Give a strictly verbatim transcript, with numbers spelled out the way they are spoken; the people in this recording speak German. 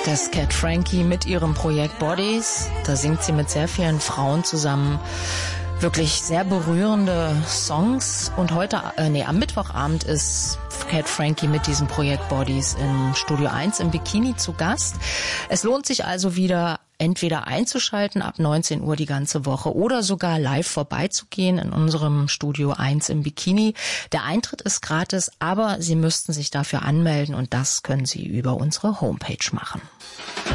Das Cat Frankie mit ihrem Projekt Bodies. Da singt sie mit sehr vielen Frauen zusammen wirklich sehr berührende Songs. Und heute, äh, nee, am Mittwochabend ist Cat Frankie mit diesem Projekt Bodies in Studio eins im Bikini zu Gast. Es lohnt sich also wieder, entweder einzuschalten ab neunzehn Uhr die ganze Woche oder sogar live vorbeizugehen in unserem Studio eins im Bikini. Der Eintritt ist gratis, aber Sie müssten sich dafür anmelden und das können Sie über unsere Homepage machen.